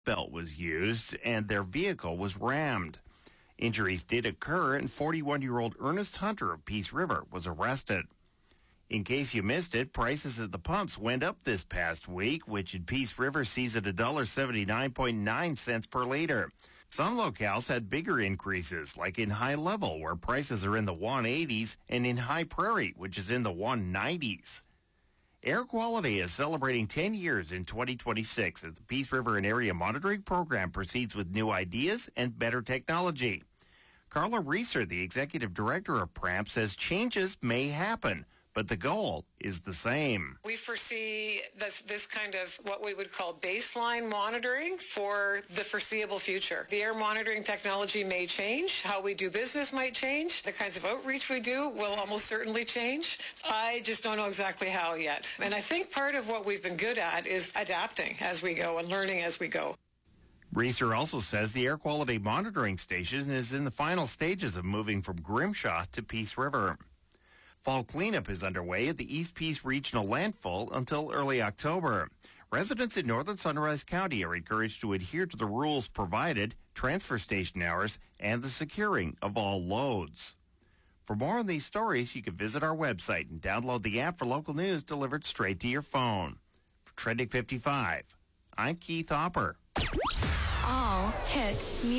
belt was used and their vehicle was rammed. Injuries did occur, and 41-year-old Ernest Hunter of Peace River was arrested. In case you missed it, prices at the pumps went up this past week, which in Peace River sees at $1.79.9 per liter. Some locales had bigger increases, like in High Level, where prices are in the 180s, and in High Prairie, which is in the 190s. Air quality is celebrating 10 years in 2026 as the Peace River and Area Monitoring Program proceeds with new ideas and better technology. Carla Reeser, the executive director of PRAMP, says changes may happen, but the goal is the same. We foresee this kind of what we would call baseline monitoring for the foreseeable future. The air monitoring technology may change. How we do business might change. The kinds of outreach we do will almost certainly change. I just don't know exactly how yet. And I think part of what we've been good at is adapting as we go and learning as we go. Reeser also says the air quality monitoring station is in the final stages of moving from Grimshaw to Peace River. Fall cleanup is underway at the East Peace Regional Landfill until early October. Residents in northern Sunrise County are encouraged to adhere to the rules provided, transfer station hours, and the securing of all loads. For more on these stories, you can visit our website and download the app for local news delivered straight to your phone. For Trending 55, I'm Keith Hopper. All hit music.